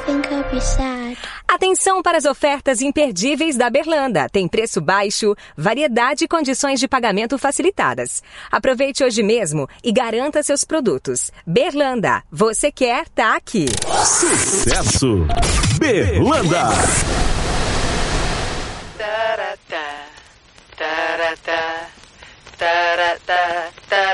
think I'll be sad. Atenção para as ofertas imperdíveis da Berlanda. Tem preço baixo, variedade e condições de pagamento facilitadas. Aproveite hoje mesmo e garanta seus produtos. Berlanda, você quer, tá aqui. Sucesso! Berlanda!